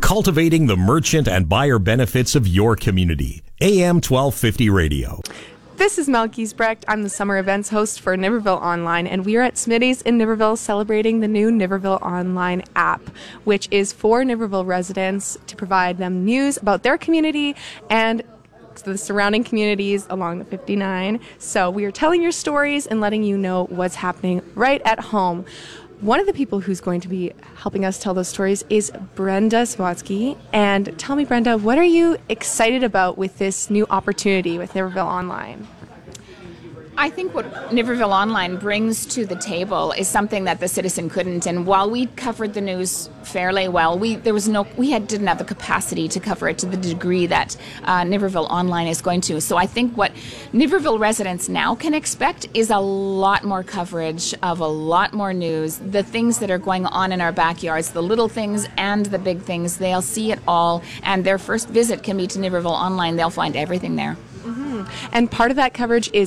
cultivating the merchant and buyer benefits of your community. AM 1250 Radio. This is Mel Giesbrecht. I'm the summer events host for Niverville Online, and we are at Smitty's in Niverville celebrating the new Niverville Online app, which is for Niverville residents to provide them news about their community and the surrounding communities along the 59. So we are telling your stories and letting you know what's happening right at home. One of the people who's going to be helping us tell those stories is Brenda Swatsky. And tell me, Brenda, what are you excited about with this new opportunity with Niverville Online? I think what Niverville Online brings to the table is something that the Citizen couldn't. And while we covered the news fairly well, we didn't have the capacity to cover it to the degree that Niverville Online is going to. So I think what Niverville residents now can expect is a lot more coverage of a lot more news, the things that are going on in our backyards, the little things and the big things. They'll see it all, and their first visit can be to Niverville Online. They'll find everything there. And part of that coverage is